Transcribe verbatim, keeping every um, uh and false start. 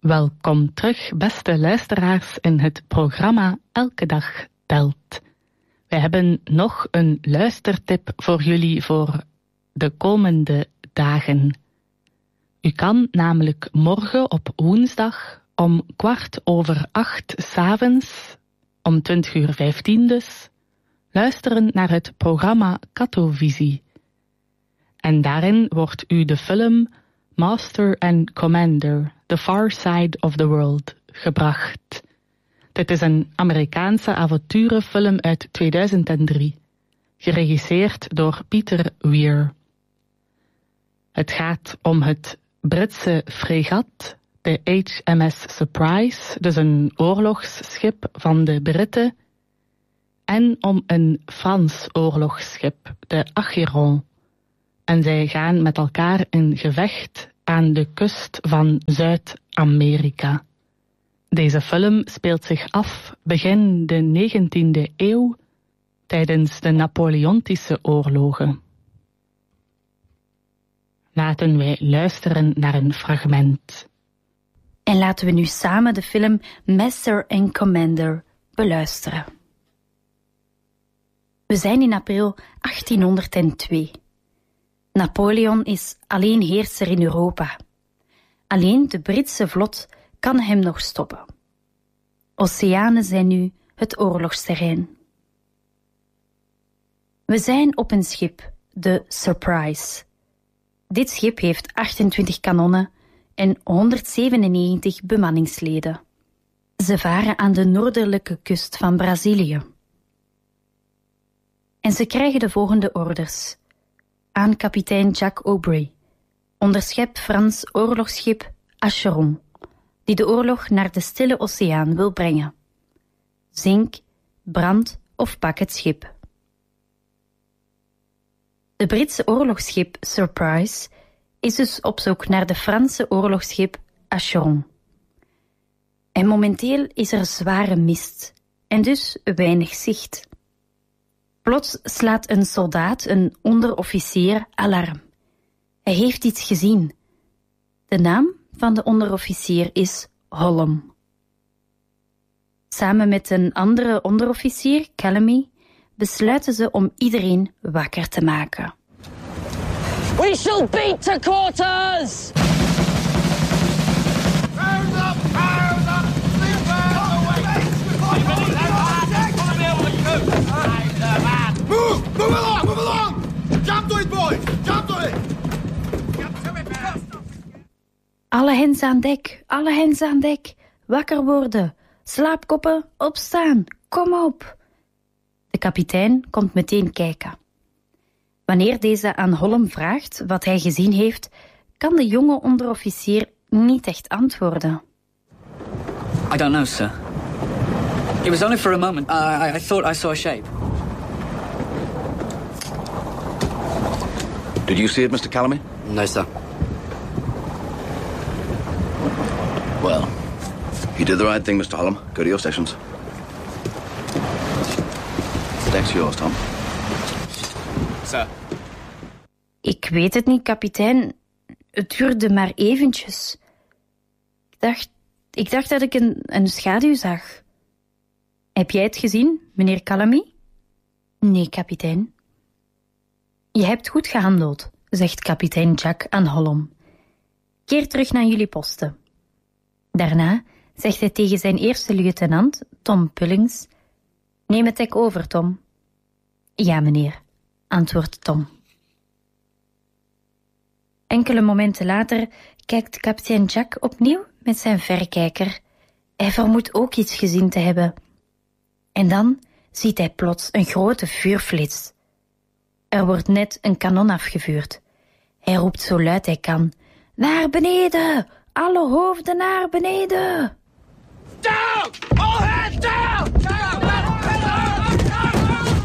Welkom terug, beste luisteraars, in het programma Elke Dag Telt. We hebben nog een luistertip voor jullie voor de komende dagen. U kan namelijk morgen op woensdag om kwart over acht 's avonds, om twintig uur vijftien dus, luisteren naar het programma Katovisie. En daarin wordt u de film Master and Commander, The Far Side of the World, gebracht. Dit is een Amerikaanse avonturenfilm uit tweeduizend drie, geregisseerd door Peter Weir. Het gaat om het Britse fregat, de H M S Surprise, dus een oorlogsschip van de Britten, en om een Frans oorlogsschip, de Acheron. En zij gaan met elkaar in gevecht aan de kust van Zuid-Amerika. Deze film speelt zich af begin de negentiende eeuw tijdens de Napoleontische oorlogen. Laten wij luisteren naar een fragment. En laten we nu samen de film Master and Commander beluisteren. We zijn in april achttienhonderdtwee. Napoleon is alleen heerser in Europa. Alleen de Britse vlot kan hem nog stoppen. Oceanen zijn nu het oorlogsterrein. We zijn op een schip, de Surprise. Dit schip heeft achtentwintig kanonnen en honderdzevenennegentig bemanningsleden. Ze varen aan de noordelijke kust van Brazilië. En ze krijgen de volgende orders. Aan kapitein Jack Aubrey, onderschep Frans oorlogsschip Acheron, die de oorlog naar de Stille Oceaan wil brengen. Zink, brand of pak het schip. De Britse oorlogsschip Surprise is dus op zoek naar de Franse oorlogsschip Acheron. En momenteel is er zware mist en dus weinig zicht. Plots slaat een soldaat, een onderofficier, alarm. Hij heeft iets gezien. De naam van de onderofficier is Holm. Samen met een andere onderofficier, Calamy, besluiten ze om iedereen wakker te maken. We shall beat to quarters! Round up, round up, sleep Move! Move along, move along! Jump to it, boys! Jump to it! Alle hens aan dek, alle hens aan dek. Wakker worden. Slaapkoppen, opstaan. Kom op. De kapitein komt meteen kijken. Wanneer deze aan Holm vraagt wat hij gezien heeft, kan de jonge onderofficier niet echt antwoorden. I don't know, sir. It was only for a moment. I, I, I thought I saw a shape. Did you see it, Mister Calamy? No, sir. Well, you did the right thing, Mister Holm. Go to your stations. The deck's yours, Tom. Sir. Ik weet het niet, kapitein. Het duurde maar eventjes. Ik dacht, ik dacht dat ik een, een schaduw zag. Heb jij het gezien, meneer Calamy? Nee, kapitein. Je hebt goed gehandeld, zegt kapitein Jack aan Holm. Keer terug naar jullie posten. Daarna zegt hij tegen zijn eerste luitenant, Tom Pullings, neem het dek over, Tom. Ja, meneer, antwoordt Tom. Enkele momenten later kijkt kapitein Jack opnieuw met zijn verrekijker. Hij vermoedt ook iets gezien te hebben. En dan ziet hij plots een grote vuurflits. Er wordt net een kanon afgevuurd. Hij roept zo luid hij kan. Naar beneden! Alle hoofden naar beneden! Down! All hands down!